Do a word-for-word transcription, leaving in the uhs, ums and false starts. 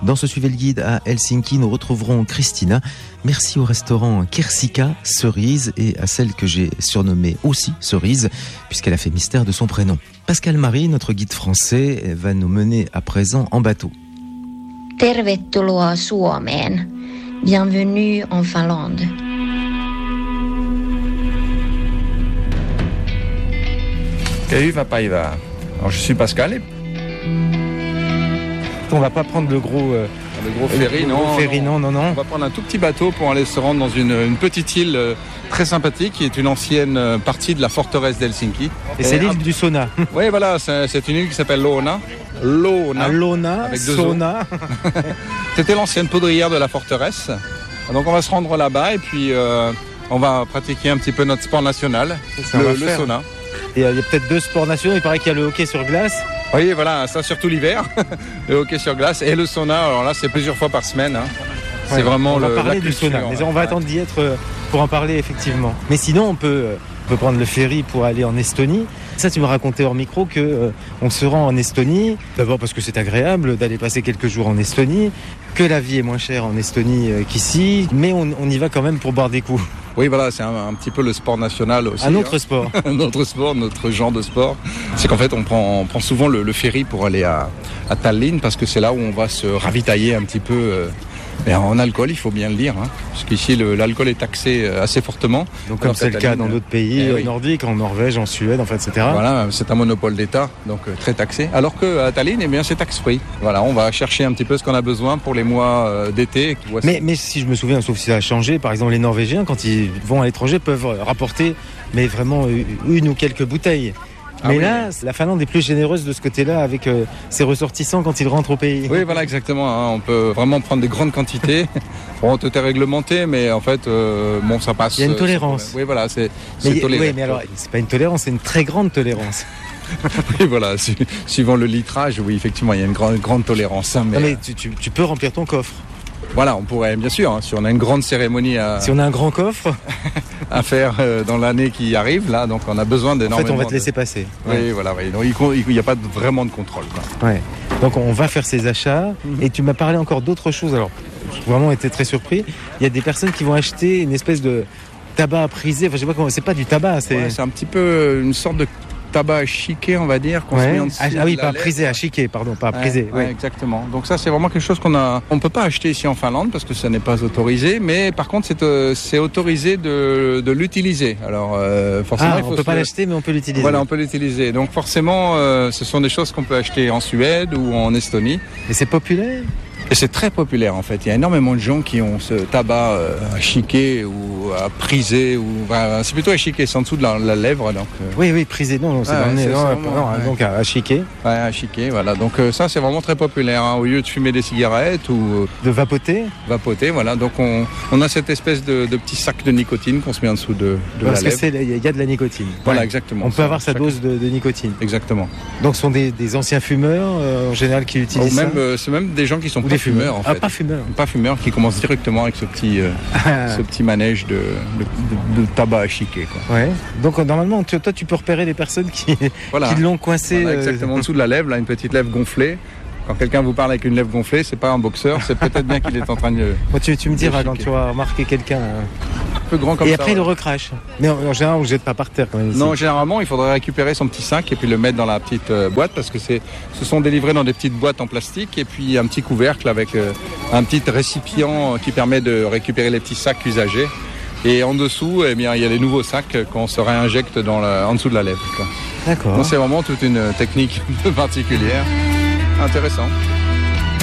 Dans ce Suivez le Guide à Helsinki, nous retrouverons Christina. Merci au restaurant Kersika Cerise et à celle que j'ai surnommée aussi Cerise, puisqu'elle a fait mystère de son prénom. Pascal Marie, notre guide français, va nous mener à présent en bateau. Tervetuloa Suomeen. Bienvenue en Finlande. Hyvä päivää. Alors, je suis Pascal. Et... On va pas prendre le gros, euh, le gros ferry, le non, gros ferry non, non, non. On va prendre un tout petit bateau pour aller se rendre dans une, une petite île euh, très sympathique, qui est une ancienne euh, partie de la forteresse d'Helsinki. Et, et c'est l'île un... du sauna. Oui, voilà, c'est, c'est une île qui s'appelle Loona. Loona. Ah, Loona, avec deux sauna. C'était l'ancienne poudrière de la forteresse. Donc on va se rendre là-bas et puis euh, on va pratiquer un petit peu notre sport national, ça, le, le sauna. Et euh, il y a peut-être deux sports nationaux. Il paraît qu'il y a le hockey sur glace. Oui, voilà, ça surtout l'hiver, le hockey sur glace et le sauna. Alors là, c'est plusieurs fois par semaine. Hein. C'est ouais, vraiment on le. On va parler du sauna. Mais on va ouais. attendre d'y être pour en parler effectivement. Mais sinon, on peut, on peut prendre le ferry pour aller en Estonie. Ça, tu me racontais hors micro que euh, on se rend en Estonie. D'abord parce que c'est agréable d'aller passer quelques jours en Estonie, que la vie est moins chère en Estonie euh, qu'ici, mais on, on y va quand même pour boire des coups. Oui, voilà, c'est un, un petit peu le sport national aussi. Un autre hein. sport. un autre sport, notre genre de sport. C'est qu'en fait, on prend, on prend souvent le, le ferry pour aller à, à Tallinn parce que c'est là où on va se ravitailler un petit peu. Euh, Et en alcool, il faut bien le dire, hein, parce qu'ici le, l'alcool est taxé assez fortement. Donc comme c'est le cas dans d'autres pays eh oui. nordiques, en Norvège, en Suède, en fait, et cetera. Voilà, c'est un monopole d'État, donc euh, très taxé. Alors qu'à Tallinn, eh bien, c'est tax-free. Voilà, on va chercher un petit peu ce qu'on a besoin pour les mois euh, d'été. Mais, mais si je me souviens, sauf si ça a changé, par exemple les Norvégiens, quand ils vont à l'étranger, peuvent rapporter, mais vraiment une ou quelques bouteilles. Mais ah là, oui. la Finlande est plus généreuse de ce côté-là avec euh, ses ressortissants quand ils rentrent au pays. Oui, voilà, exactement. Hein. On peut vraiment prendre des grandes quantités. Bon, tout est réglementé, mais en fait, euh, bon, ça passe. Il y a une tolérance. Oui, voilà, c'est, mais, c'est toléré. Oui, mais alors, c'est pas une tolérance, c'est une très grande tolérance. Oui, voilà, su- suivant le litrage, oui, effectivement, il y a une grande, grande tolérance. Hein, mais non, mais tu, tu, tu peux remplir ton coffre. Voilà, on pourrait, bien sûr, hein, si on a une grande cérémonie à... Si on a un grand coffre à faire euh, dans l'année qui arrive, là, donc on a besoin d'énormément... En fait, on va te de... laisser passer. Oui, ouais. voilà, oui. Donc, il n'y a pas de, vraiment de contrôle. Quoi. Ouais. Donc on va faire ces achats, mmh. et tu m'as parlé encore d'autres choses, alors j'ai vraiment été très surpris. Il y a des personnes qui vont acheter une espèce de tabac prisé, enfin je sais pas comment, c'est pas du tabac, c'est... Ouais, c'est un petit peu une sorte de tabac à chiquer, on va dire, qu'on ouais. se met en dessous. Ah, ah oui, de pas la prisé, à chiquer, pardon, pas ouais, prisé. Ouais, oui. Exactement. Donc ça, c'est vraiment quelque chose qu'on a. On peut pas acheter ici en Finlande parce que ça n'est pas autorisé, mais par contre, c'est, euh, c'est autorisé de, de l'utiliser. Alors euh, forcément, ah, il faut on peut se... pas l'acheter, mais on peut l'utiliser. Voilà, on peut l'utiliser. Donc forcément, euh, ce sont des choses qu'on peut acheter en Suède ou en Estonie. Et c'est populaire. Et c'est très populaire en fait. Il y a énormément de gens qui ont ce tabac euh, à chiquer ou à priser. Ou, enfin, c'est plutôt à chiquer, c'est en dessous de la, la lèvre. Donc, euh... Oui, oui, priser, non, non c'est ouais, dans le nez. Non, vraiment, non, ouais. Donc à chiquer. Ouais, à chiquer, voilà. Donc euh, ça, c'est vraiment très populaire. Hein. Au lieu de fumer des cigarettes ou... Euh, de vapoter Vapoter, voilà. Donc on, on a cette espèce de, de petit sac de nicotine qu'on se met en dessous de, de Parce la que lèvre. il y a de la nicotine. Voilà, ouais. exactement. On peut ça, avoir sa chaque... dose de, de nicotine. Exactement. Donc ce sont des, des anciens fumeurs, euh, en général, qui utilisent Ou même, ça euh, c'est même des gens qui sont ou pas des fumeurs, fumeurs, en ah, fait. Pas fumeurs. Pas fumeurs, qui commencent directement avec ce petit, euh, ah. ce petit manège de, de, de, de tabac à chiquer, quoi. Ouais. Donc normalement, tu, toi, tu peux repérer les personnes qui, voilà. qui l'ont coincé. Voilà, exactement, euh... en dessous de la lèvre, là, une petite lèvre gonflée. Quand quelqu'un vous parle avec une lèvre gonflée, c'est pas un boxeur, c'est peut-être bien qu'il est en train de... Moi, tu, tu me diras quand tu vas remarquer quelqu'un... Hein. Un peu grand comme et ça. Et après, ouais. il le recrache. Mais en, en général, on ne jette pas par terre quand même. Ici. Non, généralement, il faudrait récupérer son petit sac et puis le mettre dans la petite euh, boîte parce que c'est, ce sont délivrés dans des petites boîtes en plastique et puis un petit couvercle avec euh, un petit récipient qui permet de récupérer les petits sacs usagés. Et en dessous, eh bien, il y a les nouveaux sacs qu'on se réinjecte dans la, en dessous de la lèvre. Quoi. D'accord. Donc c'est vraiment toute une technique particulière. Intéressant.